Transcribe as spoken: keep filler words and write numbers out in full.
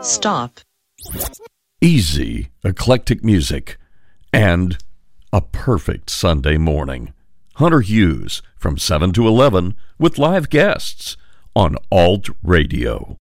Stop. Easy, eclectic music, and a perfect Sunday morning. Hunter Hughes from seven to eleven with live guests on Alt Radio.